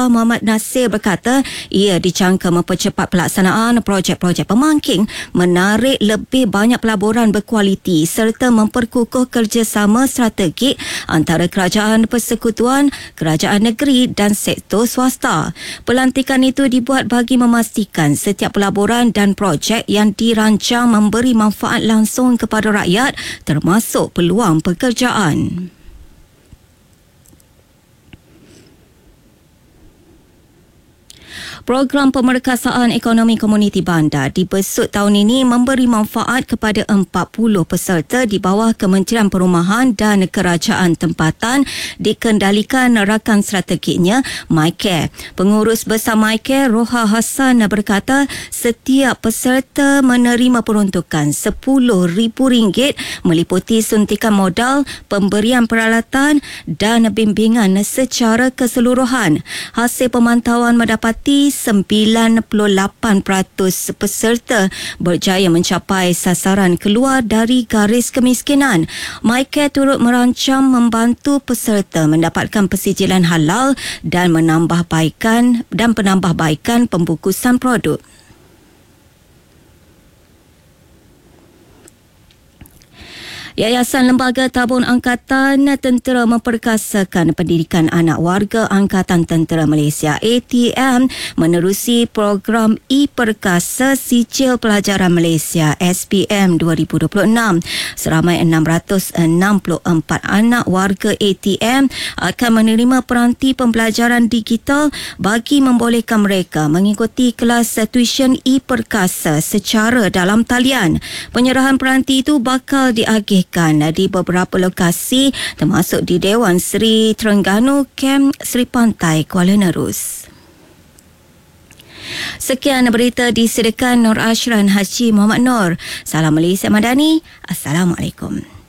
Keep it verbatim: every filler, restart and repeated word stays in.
Shah Muhammad Nasir berkata ia dijangka mempercepat pelaksanaan projek-projek pemangking, menarik lebih banyak pelaburan berkualiti serta memperkukuh kerjasama strategik antara kerajaan persekutuan, kerajaan negeri dan sektor swasta. Pelantikan itu dibuat bagi memastikan setiap pelaburan dan projek yang dirancang memberi manfaat langsung kepada rakyat, termasuk peluang pekerjaan. Program Pemerkasaan Ekonomi Komuniti Bandar di Besut tahun ini memberi manfaat kepada empat puluh peserta di bawah Kementerian Perumahan dan Kerajaan Tempatan, dikendalikan rakan strategiknya MyCare. Pengurus besar MyCare, Roha Hassan berkata setiap peserta menerima peruntukan sepuluh ribu ringgit meliputi suntikan modal, pemberian peralatan dan bimbingan secara keseluruhan. Hasil pemantauan mendapati sembilan puluh lapan peratus peserta berjaya mencapai sasaran keluar dari garis kemiskinan. MyCare turut merancang membantu peserta mendapatkan persijilan halal dan menambahbaikan dan penambahbaikan pembungkusan produk. Yayasan Lembaga Tabung Angkatan Tentera memperkasakan pendidikan anak warga Angkatan Tentera Malaysia A T M menerusi program E-Perkasa Sijil Pelajaran Malaysia S P M dua ribu dua puluh enam. Seramai enam ratus enam puluh empat anak warga A T M akan menerima peranti pembelajaran digital bagi membolehkan mereka mengikuti kelas tuition E-Perkasa secara dalam talian. Penyerahan peranti itu bakal diagih di beberapa lokasi termasuk di Dewan Seri Terengganu, Kem Seri Pantai, Kuala Nerus. Sekian berita disediakan Nur Ashran Haji Muhammad Nur. Salam Malaysia Madani. Assalamualaikum.